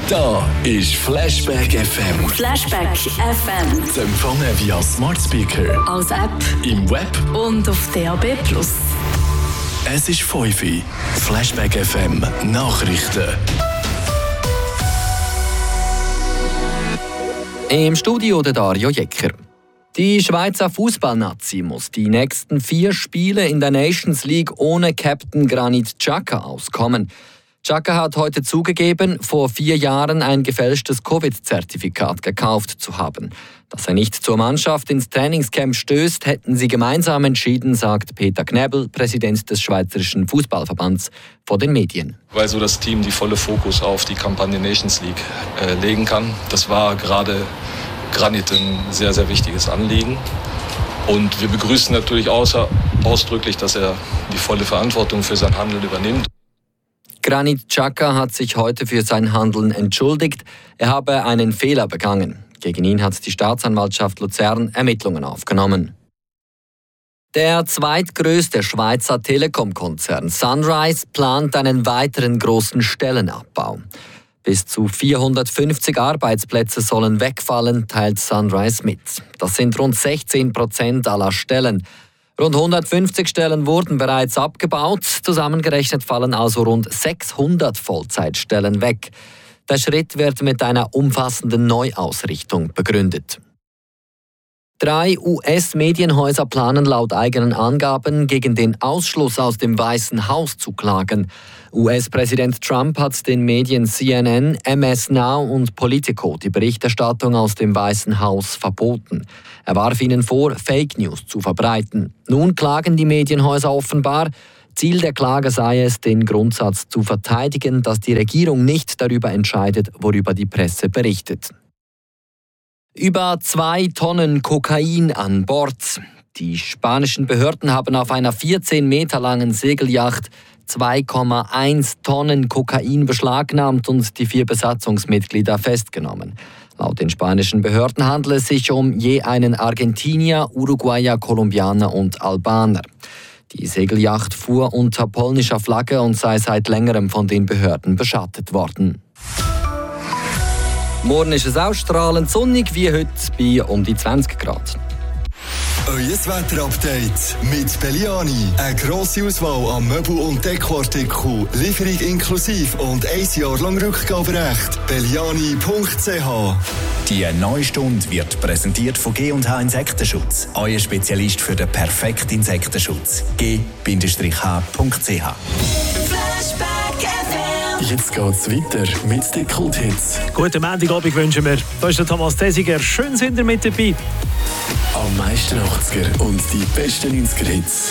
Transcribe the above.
Da ist Flashback FM. Flashback FM. Zu empfangen via Smart Speaker, Als App im Web und auf DAB+. Es ist 5 Uhr. Flashback FM Nachrichten. Im Studio der Dario Jecker. Die Schweizer Fußballnazi muss die nächsten 4 Spiele in der Nations League ohne Captain Granit Xhaka auskommen. Xhaka hat heute zugegeben, vor 4 Jahren ein gefälschtes Covid-Zertifikat gekauft zu haben. Dass er nicht zur Mannschaft ins Trainingscamp stößt, hätten sie gemeinsam entschieden, sagt Peter Knebel, Präsident des Schweizerischen Fußballverbands, vor den Medien. Weil so das Team die volle Fokus auf die Kampagne Nations League legen kann. Das war gerade Granit ein sehr, sehr wichtiges Anliegen. Und wir begrüßen natürlich ausdrücklich, dass er die volle Verantwortung für sein Handeln übernimmt. Granit Xhaka hat sich heute für sein Handeln entschuldigt. Er habe einen Fehler begangen. Gegen ihn hat die Staatsanwaltschaft Luzern Ermittlungen aufgenommen. Der zweitgrößte Schweizer Telekom-Konzern Sunrise plant einen weiteren großen Stellenabbau. Bis zu 450 Arbeitsplätze sollen wegfallen, teilt Sunrise mit. Das sind rund 16% aller Stellen. Rund 150 Stellen wurden bereits abgebaut. Zusammengerechnet fallen also rund 600 Vollzeitstellen weg. Der Schritt wird mit einer umfassenden Neuausrichtung begründet. 3 US-Medienhäuser planen laut eigenen Angaben, gegen den Ausschluss aus dem Weißen Haus zu klagen. US-Präsident Trump hat den Medien CNN, MS Now und Politico die Berichterstattung aus dem Weißen Haus verboten. Er warf ihnen vor, Fake News zu verbreiten. Nun klagen die Medienhäuser offenbar. Ziel der Klage sei es, den Grundsatz zu verteidigen, dass die Regierung nicht darüber entscheidet, worüber die Presse berichtet. Über 2 Tonnen Kokain an Bord. Die spanischen Behörden haben auf einer 14 Meter langen Segelyacht 2,1 Tonnen Kokain beschlagnahmt und die 4 Besatzungsmitglieder festgenommen. Laut den spanischen Behörden handelt es sich um je einen Argentinier, Uruguayer, Kolumbianer und Albaner. Die Segelyacht fuhr unter polnischer Flagge und sei seit längerem von den Behörden beschattet worden. Morgen ist es ausstrahlend sonnig wie heute bei um die 20 Grad. Euer Wetterupdate mit Belliani. Eine grosse Auswahl an Möbel- und Dekoartikeln, Lieferung inklusive und 1 Jahr lang Rückgaberecht. Belliani.ch. Die neue Stunde wird präsentiert von G&H Insektenschutz. Euer Spezialist für den perfekten Insektenschutz. G-H.ch. Jetzt geht's weiter mit den Kulthits. Guten Montagabend wünschen wir. Da ist der Thomas Tessiger. Schön sind ihr mit dabei. Am meisten 80er und die besten 90er Hits.